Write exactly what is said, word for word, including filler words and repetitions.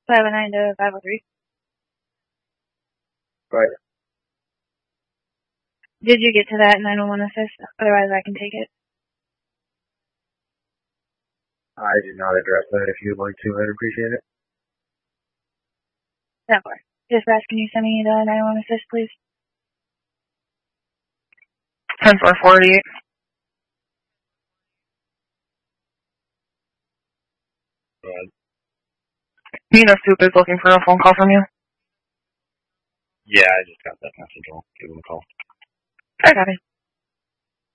five oh nine to five oh three. Right. Did you get to that nine one one assist? Otherwise I can take it. I did not address that. If you'd like to, I'd appreciate it. That far. Dispatch, can you send me the nine one one assist, please? ten four forty-eight. Go ahead. Nina Soup is looking for a phone call from you. Yeah, I just got that message. I'll give him a call. I got it.